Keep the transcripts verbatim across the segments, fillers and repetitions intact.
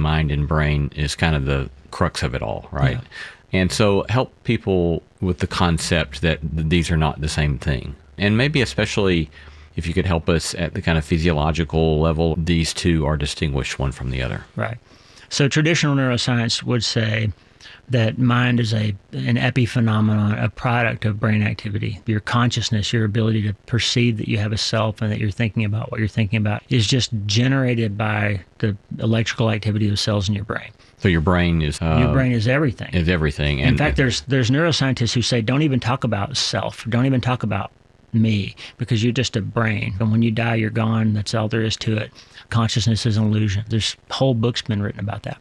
mind and brain is kind of the crux of it all, right? Yeah. And so help people with the concept that these are not the same thing. And maybe especially if you could help us at the kind of physiological level, these two are distinguished one from the other. Right. So traditional neuroscience would say that mind is a an epiphenomenon, a product of brain activity. Your consciousness, your ability to perceive that you have a self and that you're thinking about what you're thinking about is just generated by the electrical activity of cells in your brain. So your brain is... Uh, your brain is everything. Is everything. And in fact, there's there's neuroscientists who say, don't even talk about self. Don't even talk about me, because you're just a brain. And when you die, you're gone. That's all there is to it. Consciousness is an illusion. There's whole books been written about that.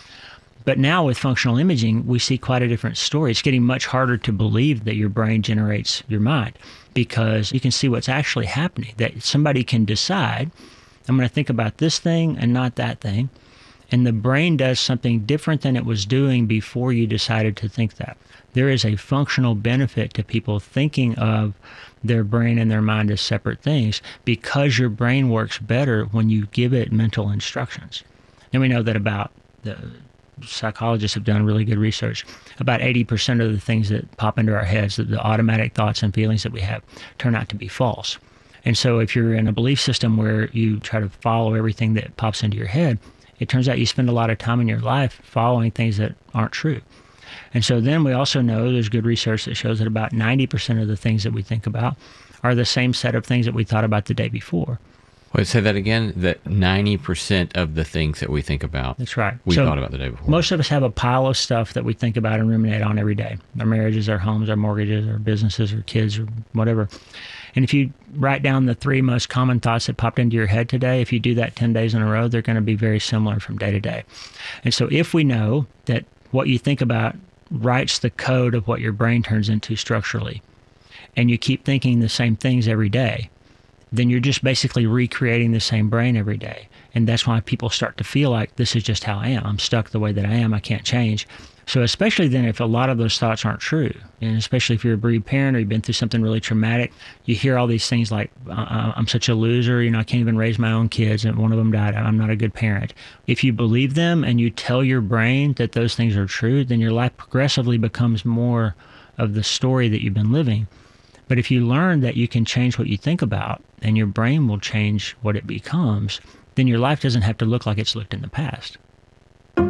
But now with functional imaging, we see quite a different story. It's getting much harder to believe that your brain generates your mind, because you can see what's actually happening, that somebody can decide, I'm going to think about this thing and not that thing. And the brain does something different than it was doing before you decided to think that. There is a functional benefit to people thinking of their brain and their mind as separate things, because your brain works better when you give it mental instructions. And we know that about the psychologists have done really good research. About eighty percent of the things that pop into our heads, that the automatic thoughts and feelings that we have, turn out to be false. And so if you're in a belief system where you try to follow everything that pops into your head, it turns out you spend a lot of time in your life following things that aren't true. And so then we also know there's good research that shows that about ninety percent of the things that we think about are the same set of things that we thought about the day before. Wait, say that again, that ninety percent of the things that we think about, that's right, we so thought about the day before. Most of us have a pile of stuff that we think about and ruminate on every day. Our marriages, our homes, our mortgages, our businesses, our kids, or whatever. And if you write down the three most common thoughts that popped into your head today, if you do that ten days in a row, they're going to be very similar from day to day. And so if we know that what you think about writes the code of what your brain turns into structurally, and you keep thinking the same things every day, then you're just basically recreating the same brain every day. And that's why people start to feel like, this is just how I am. I'm stuck the way that I am. I can't change. So especially then if a lot of those thoughts aren't true, and especially if you're a bereaved parent or you've been through something really traumatic, you hear all these things like, uh, I'm such a loser, you know, I can't even raise my own kids, and one of them died, I'm not a good parent. If you believe them and you tell your brain that those things are true, then your life progressively becomes more of the story that you've been living. But if you learn that you can change what you think about, and your brain will change what it becomes, then your life doesn't have to look like it's looked in the past.